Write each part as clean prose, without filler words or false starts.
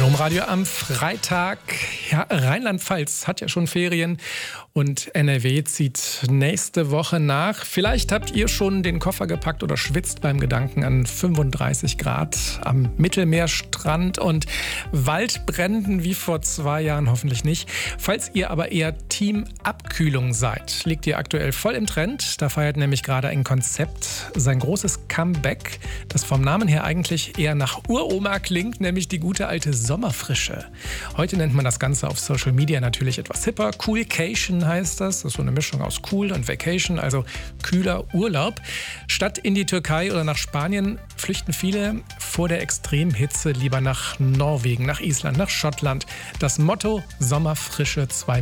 Domradio am Freitag. Ja, Rheinland-Pfalz hat ja schon Ferien und NRW zieht nächste Woche nach. Vielleicht habt ihr schon den Koffer gepackt oder schwitzt beim Gedanken an 35 Grad am Mittelmeerstrand und Waldbränden wie vor 2 Jahren hoffentlich nicht. Falls ihr aber eher Team Abkühlung seid, liegt ihr aktuell voll im Trend. Da feiert nämlich gerade ein Konzept sein großes Comeback, das vom Namen her eigentlich eher nach Uroma klingt, nämlich die gute alte Sommerfrische. Heute nennt man das Ganze auf Social Media natürlich etwas hipper. Coolcation heißt das. Das ist so eine Mischung aus cool und Vacation, also kühler Urlaub. Statt in die Türkei oder nach Spanien flüchten viele vor der Extremhitze lieber nach Norwegen, nach Island, nach Schottland. Das Motto Sommerfrische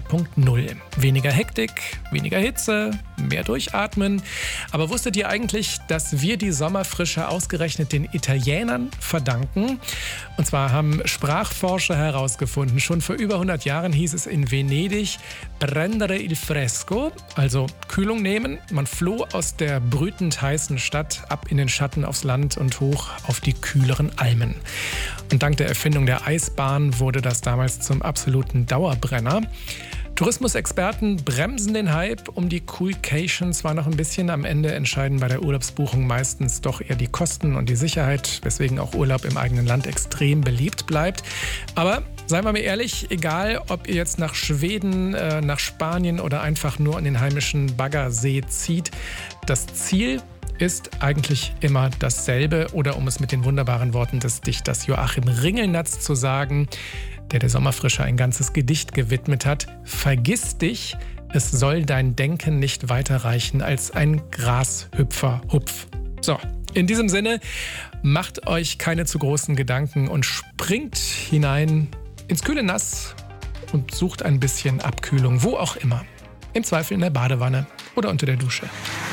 2.0. Weniger Hektik, weniger Hitze, mehr durchatmen. Aber wusstet ihr eigentlich, dass wir die Sommerfrische ausgerechnet den Italienern verdanken? Und zwar haben Sprachforscher herausgefunden, schon vor über 100 Jahren hieß es in Venedig prendere il fresco, also Kühlung nehmen. Man floh aus der brütend heißen Stadt ab in den Schatten aufs Land und hoch auf die kühleren Almen. Und dank der Erfindung der Eisbahn wurde das damals zum absoluten Dauerbrenner. Tourismusexperten bremsen den Hype um die Coolcation zwar noch ein bisschen. Am Ende entscheiden bei der Urlaubsbuchung meistens doch eher die Kosten und die Sicherheit, weswegen auch Urlaub im eigenen Land extrem beliebt bleibt. Aber seien wir mal ehrlich, egal ob ihr jetzt nach Schweden, nach Spanien oder einfach nur an den heimischen Baggersee zieht, das Ziel ist eigentlich immer dasselbe. Oder um es mit den wunderbaren Worten des Dichters Joachim Ringelnatz zu sagen, der Sommerfrische ein ganzes Gedicht gewidmet hat: Vergiss dich, es soll dein Denken nicht weiter reichen als ein Grashüpfer-Hupf. So, in diesem Sinne, macht euch keine zu großen Gedanken und springt hinein ins kühle Nass und sucht ein bisschen Abkühlung, wo auch immer. Im Zweifel in der Badewanne oder unter der Dusche.